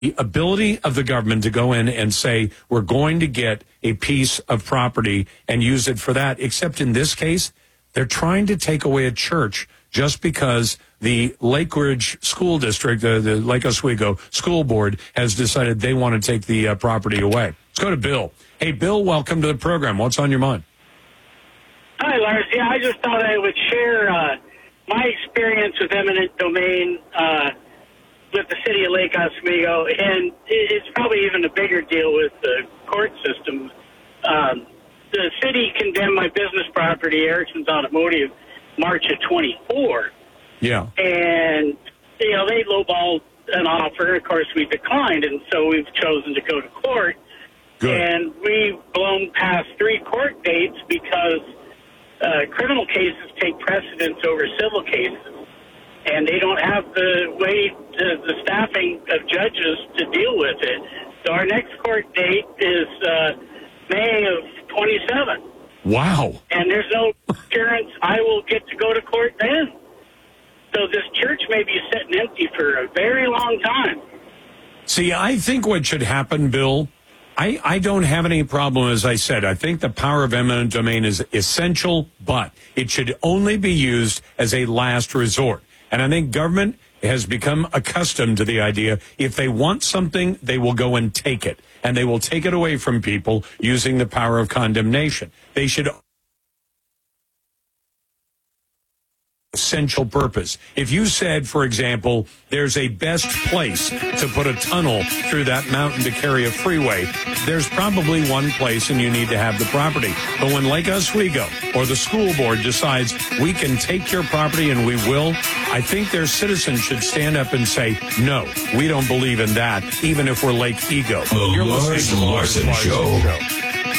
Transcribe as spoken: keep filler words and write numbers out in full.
the ability of the government to go in and say, we're going to get a piece of property and use it for that. Except in this case, they're trying to take away a church just because the Lake Ridge School District, uh, the Lake Oswego School Board, has decided they want to take the uh, property away. Let's go to Bill. Hey, Bill, welcome to the program. What's on your mind? Hi, Lars. Yeah, I just thought I would share uh, my experience with eminent domain uh, with the city of Lake Oswego, and it's probably even a bigger deal with the court system. Um, the city condemned my business property, Erickson's Automotive, March of twenty-four. Yeah. And, you know, they lowballed an offer. Of course, we declined, and so we've chosen to go to court. Good. And we've blown past three court dates because uh, criminal cases take precedence over civil cases. And they don't have the way, to, the staffing of judges to deal with it. So our next court date is uh, May of twenty-seven. Wow. And there's no assurance I will get to go to court then. So this church may be sitting empty for a very long time. See, I think what should happen, Bill, I, I don't have any problem, as I said. I think the power of eminent domain is essential, but it should only be used as a last resort. And I think government has become accustomed to the idea if they want something, they will go and take it. And they will take it away from people using the power of condemnation. They should essential purpose. If you said, for example, there's a best place to put a tunnel through that mountain to carry a freeway, there's probably one place and you need to have the property. But when Lake Oswego or the school board decides we can take your property and we will, I think their citizens should stand up and say, no, we don't believe in that, even if we're Lake Ego. The Lars Larson Show.